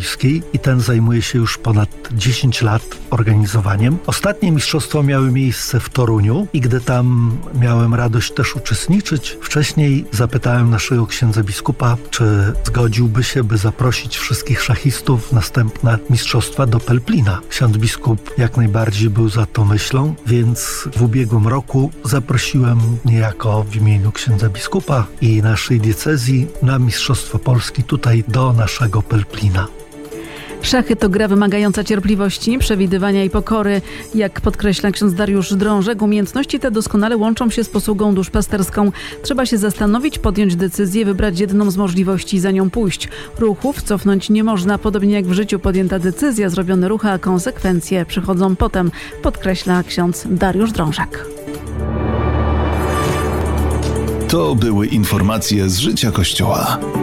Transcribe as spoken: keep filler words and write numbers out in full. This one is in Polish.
Wielkopolskiej i ten zajmuje się już ponad dziesięć lat organizowaniem. Ostatnie mistrzostwa miały miejsce w Toruniu i gdy tam miałem radość też uczestniczyć, wcześniej zapytałem naszego księdza biskupa, czy zgodziłby się, by zaprosić wszystkich szachistów następne mistrzostwa do Pelplina. Ksiądz biskup jak najbardziej był za to myślą, więc w ubiegłym roku zaprosiłem niejako w imieniu księdza biskupa i naszej diecezji na Mistrzostwo Polski tutaj do naszego Pelplina. Szachy to gra wymagająca cierpliwości, przewidywania i pokory. Jak podkreśla ksiądz Dariusz Drążek, umiejętności te doskonale łączą się z posługą duszpasterską. Trzeba się zastanowić, podjąć decyzję, wybrać jedną z możliwości i za nią pójść. Ruchów cofnąć nie można, podobnie jak w życiu podjęta decyzja, zrobione ruchy, a konsekwencje przychodzą potem, podkreśla ksiądz Dariusz Drążek. To były informacje z życia Kościoła.